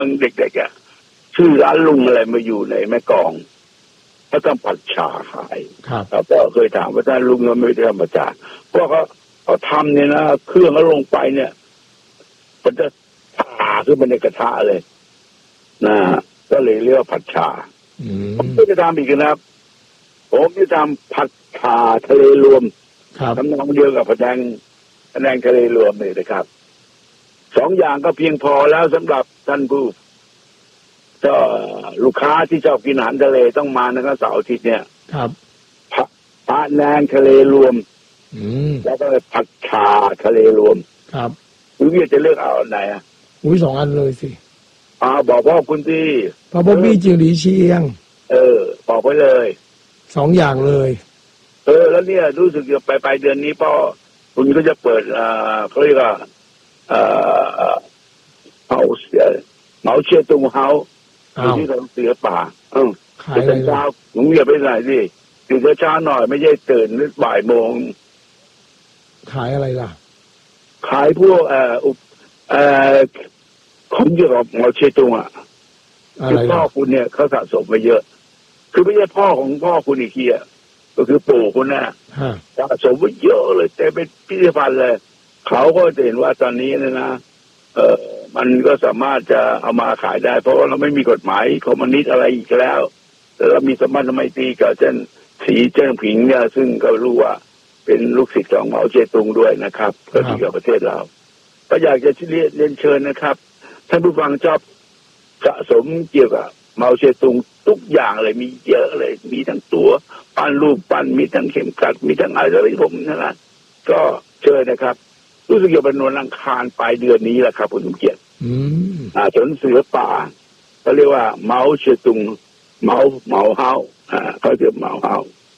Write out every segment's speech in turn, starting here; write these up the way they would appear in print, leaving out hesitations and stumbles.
เด็กๆอ่ะชื่อร้านลุงอะไรมาอยู่ในแม่กลองเขาทำผัดฉ่าขายครับก็เคยถามว่าท่านลุงเขาไม่ได้ทำผัดฉ่าเพราะเขาทำเนี่ยนะเครื่องเขาลงไปเนี่ยมันจะผ่าขึ้นมาในกระทะเลยนะก็เลยเรียกว่าผัดฉ่าผมก็จะทำอีกนะครับผมจะทำผัดฉ่าทะเลรวมทำนองเดียวกับพะแนงทะเลรวมเลยนะครับ2 อย่างก็เพียงพอแล้วสำหรับท่านผู้ก็ลูกค้าที่ชอบกินอาหารทะเลต้องมานะครับเสาร์อาทิตย์เนี่ยครับพะแนงทะเลรวมแล้วก็ผัดฉ่าทะเลรวมครับคุณพี่จะเลือกเอาไหนอ่ะ 2 อันเลยสิบอกพ่อคุณที่พ่อบ๊อบบี้จิงหลีเชียงบอกไว้เลย 2 อย่างเลยแล้วเนี่ยรู้สึกจะไปเดือนนี้พ่อคุณก็จะเปิดเขาเรียกว่าเฮาเชียตุงเฮาที่ทำเสือป่าตื่นเช้าผมอย่าไปไหนสิตื่นเช้าหน่อยไม่ใช่ตื่นบ่ายโมงขายอะไรล่ะขายพวกของเกี่ยวกับเฮาเชียตุงคือพ่อคุณเนี่ยเขาสะสมมาเยอะคือไม่ใช่พ่อของพ่อคุณอีกทีก็คือปู่คุณน่ะสะสมไว้เยอะเลยแต่เป็นพิพิธภัณฑ์เลยเขาก็เห็นว่าตอนนี้นะมันก็สามารถจะเอามาขายได้เพราะว่าเราไม่มีกฎหมายคอมมิวนิสต์อะไรอีกแล้วเรามีสมบัติไมตรีกับเจ้าสีเจิ้งผิงเนี่ยซึ่งก็รู้ว่าเป็นลูกศิษย์ของเหมาเจ๋อตุงด้วยนะครับก็ดีกับประเทศเราก็อยากจะเรียนเชิญนะครับท่านผู้ฟังชอบสะสมเกี่ยวกับเหมาเจ๋อตุงทุกอย่างเลยมีเยอะเลยมีทั้งตัวปั้นรูปปั้นมีทั้งเข็มขัดมีทั้งอะไรผมนะก็เชิญนะครับรู้สึกจะเป็นวันอังคารปลายเดือนนี้แหละครับคุณสมเกียรติถนนเสือป่าเขาเรียกว่าเหมาเจ๋อตุงเหมาเฮาเขาเรียกเหมาเฮา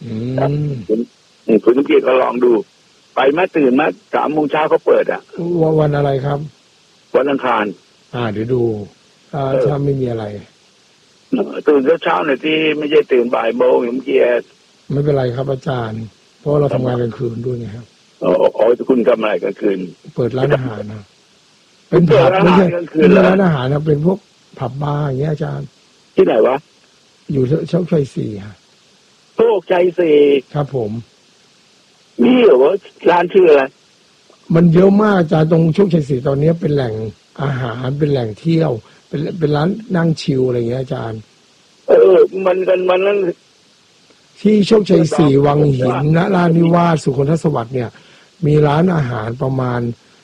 คุณสมเกียรติก็ลองดูไปมาตื่นมา3 โมงเช้าเขาเปิดวันอะไรครับวันอังคารเดี๋ยวดูถ้าไม่มีอะไรตื่นเช้าหน่อยที่ไม่ใช่ตื่นบ่ายโมงสมเกียรติไม่เป็นไรครับอาจารย์เพราะเราทำงานกลางคืนด้วยไงครับคุณทำอะไรกลางคืนเปิดร้านอาหารนะเป็นผับไม่ใช่ร้านอาหารนะเป็นพวกผับบาร์อย่างเงี้ยอาจารย์ที่ไหนวะอยู่โชคชัย4ครับโชคชัย4 ครับผมนี่เหรอวะร้านชื่ออะไรมันเยอะมากอาจารย์ตรงโชคชัย4ตอนนี้เป็นแหล่งอาหารเป็นแหล่งเที่ยวเป็นร้านนั่งชิลอะไรอย่างเงี้ยอาจารย์มันนั่นที่โชคชัย4วังหินณรานิวาสสุขนทสวัสดิ์เนี่ยมีร้านอาหารประมาณ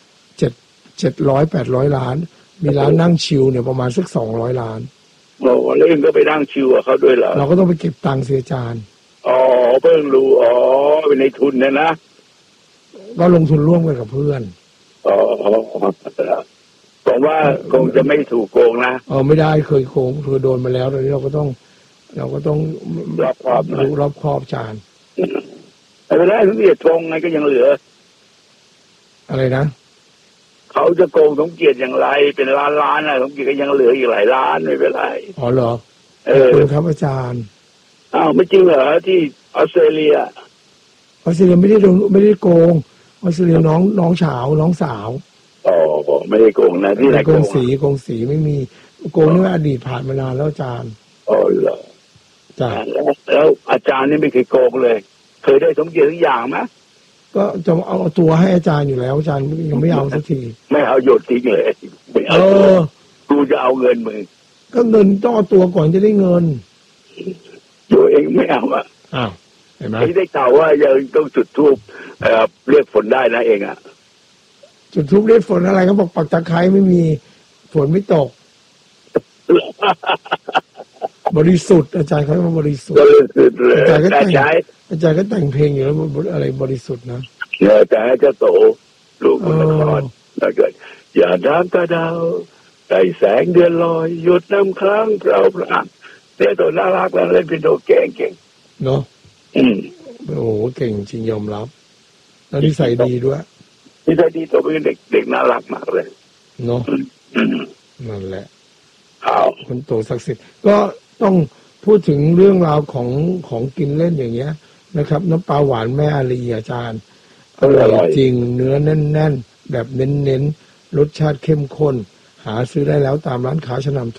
700-800 ร้านมีร้านนั่งชิลเนี่ยประมาณสัก200 ร้านแล้วเองก็ไปนั่งชิลกับเขาด้วยเหรอเราก็ต้องไปเก็บตังค์เสียจานเพิ่งรู้เป็นในทุนนะก็ลงทุนร่วมกันกับเพื่อนผมว่าคงจะไม่ถูกโกงนะไม่ได้เคยโกงเคยโดนมาแล้วตอนนี้เราก็ต้องรอบคอบรู้รอบคอบจานแต่เวลาสมเกียรติโกงไงก็ยังเหลืออะไรนะเขาจะโกงสมเกียรติอย่างไรเป็นล้านสมเกียรติก็ยังเหลืออีกหลายล้านไม่เป็นไรเหรอคุณครับอาจารย์ไม่จริงเหรอที่ออสเตรเลียไม่ได้โกงออสเตรเลียน้องสาวไม่ได้โกงนะที่ไหนโกงสีไม่มีโกงนี่ว่าอดีตผ่านมานานแล้วอาจารย์เหรอแล้วอาจารย์นี่ไม่เคยโกงเลยเคยได้สมเกียรติทุกอย่างไหมก็จะเอาตัวให้อาจารย์อยู่แล้วอาจารย์ยังไม่เอาสักทีไม่เอาโยนทิ้งเลยกูจะเอาเงินมึงก็เงินต้องเอาตัวก่อนจะได้เงินตัวเองไม่เอาเห็นไหมได้ข่าวว่ายังต้องจุดธูปเรียกฝนได้นะเองจุดธูปเรียกฝนอะไรเขาบอกปักตะไคร้ไม่มีฝนไม่ตกบริสุทธิ์อาจารย์เขาว่าบริสุทธิ์อาจารย์ก็แต่งเพลงอยู่แล้วอะไรบริสุทธิ์นะแต่ให้เจ้าโตลูกคนละครแล้วก็อย่าน้ำตาดาวใส่แสงเดือนลอยหยุดน้ำค้างเราพระเนี่ยตัวน่ารักแล้วเล่นเป็นโดเก่งเนาะโอ้โหเก่งจริงยอมรับแล้วนิสัยดีด้วยนิสัยดีตัวเป็นเด็กน่ารักมากเลยเนาะนั่นแหละคนโตศักดิ์สิทธิ์ก็ต้องพูดถึงเรื่องราวของกินเล่นอย่างเงี้ยนะครับน้ำปลาหวานแม่อาลีอาจารย์อร่อยจริงเนื้อแน่นๆแบบเน้นๆรสชาติเข้มข้นหาซื้อได้แล้วตามร้านค้าชั้นนำ